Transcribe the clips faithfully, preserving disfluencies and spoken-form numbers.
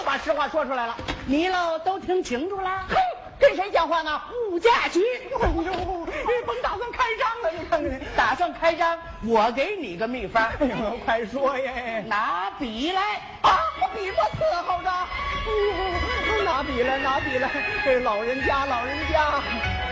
把实话说出来了。 你喽都听清楚了？ 嘿，跟谁讲话呢？ 物价局。 哎呦，你甭打算开张了，你看看你。 打算开张，我给你个秘方。 哎呦，快说耶！ 拿笔来啊，我笔不伺候着。哎呦，拿笔来，拿笔来！这老人家，老人家。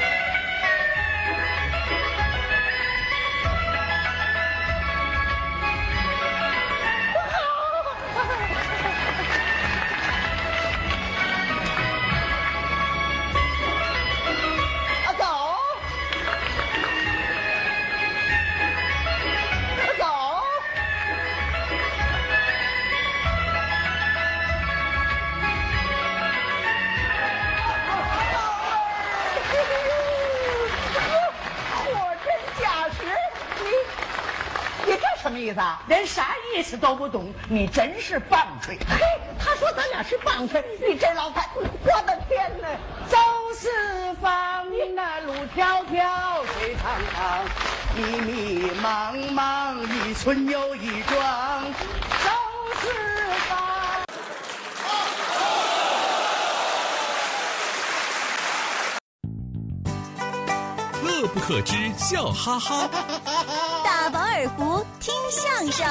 什么意思啊？ 连啥意思都不懂，你真是棒槌！ 嘿，他说咱俩是棒槌，你这老太，我的天哪！ 走四方，那路迢迢，水长长，迷迷茫茫，一村又一庄。走四方。 乐不可支，笑哈哈。 大饱耳福，听相声，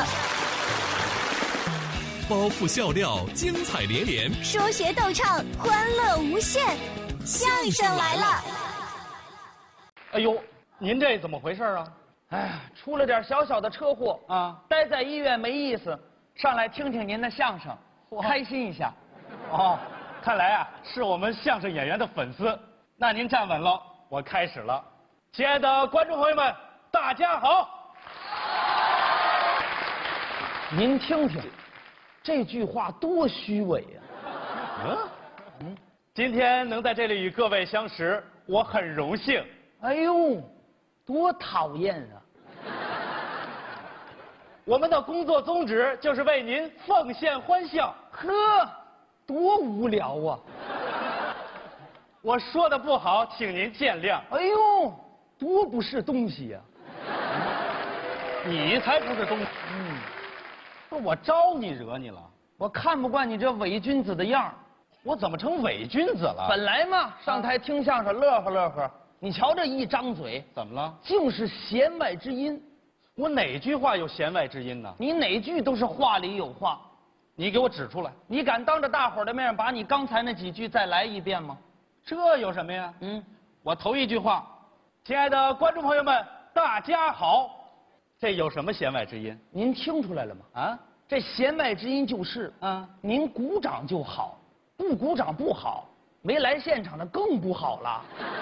包袱笑料，精彩连连， 说学逗唱，欢乐无限。相声来了！ 哎呦，您这怎么回事啊？ 哎呀，出了点小小的车祸啊， 待在医院没意思，上来听听您的相声，开心一下。 哦，看来啊是我们相声演员的粉丝。那您站稳了，我开始了。亲爱的观众朋友们，大家好。 您听听，这句话多虚伪呀！ 嗯嗯，今天能在这里与各位相识，我很荣幸。 哎呦，多讨厌啊！ 我们的工作宗旨就是为您奉献欢笑。 呵，多无聊啊！ 我说的不好，请您见谅。 哎呦，多不是东西呀！ 你才不是东西。嗯。不是我招你惹你了？ 我看不惯你这伪君子的样儿。 我怎么成伪君子了？ 本来嘛，上台听相声乐呵乐呵，你瞧这一张嘴， 怎么了？ 尽是弦外之音。 我哪句话有弦外之音呢？ 你哪句都是话里有话。 你给我指出来。 你敢当着大伙儿的面把你刚才那几句再来一遍吗？ 这有什么呀？ 嗯， 我头一句话，亲爱的观众朋友们，大家好。这有什么弦外之音？ 您听出来了吗？ 啊， 这弦外之音就是， 啊， 您鼓掌就好，不鼓掌不好，没来现场的更不好了。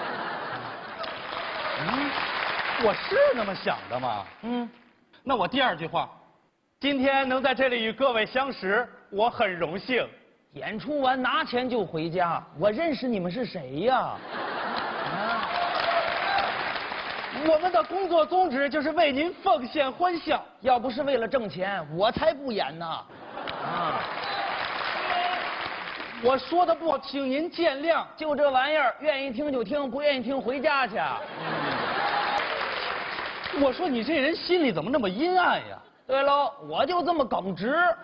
嗯，我是那么想的吗？ 嗯， 那我第二句话，今天能在这里与各位相识，我很荣幸。 演出完拿钱就回家，我认识你们是谁呀？ 啊。我们的工作宗旨就是为您奉献欢笑， 要不是为了挣钱，我才不演呢。啊， 我说的不好，请您见谅。 就这玩意儿，愿意听就听，不愿意听回家去。 嗯、我说你这人心里怎么那么阴暗呀？ 对喽，我就这么耿直。啊、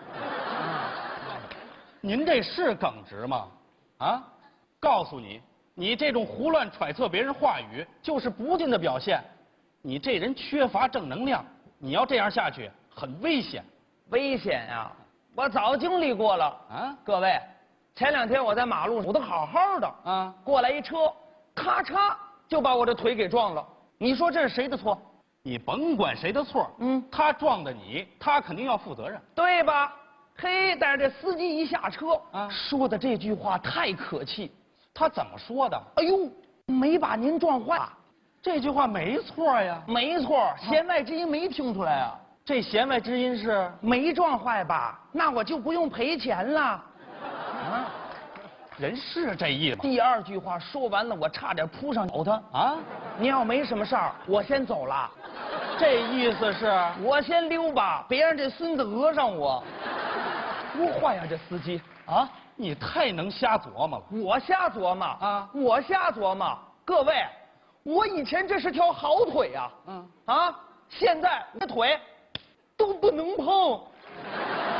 您这是耿直吗？啊，告诉你。你这种胡乱揣测别人话语，就是不敬的表现。你这人缺乏正能量，你要这样下去，很危险。 危险呀、啊！我早经历过了啊！各位，前两天我在马路上走得好好的啊，过来一车，咔嚓就把我的腿给撞了。你说这是谁的错？ 你甭管谁的错，嗯，他撞的你，他肯定要负责任， 对吧？嘿，但是这司机一下车啊， 说的这句话太可气。 他怎么说的？ 哎呦，没把您撞坏， 这句话没错呀。 没错，弦外之音没听出来啊。 这弦外之音是没撞坏吧？那我就不用赔钱了。啊， 人是这意思。 第二句话说完了，我差点扑上咬他啊！ 你要没什么事儿，我先走了。 这意思是我先溜吧，别让这孙子讹上我。多坏呀，这司机啊！ 你太能瞎琢磨了。 我瞎琢磨啊！ 我瞎琢磨。各位，我以前这是条好腿呀、啊。嗯。啊，现在我的腿都不能碰。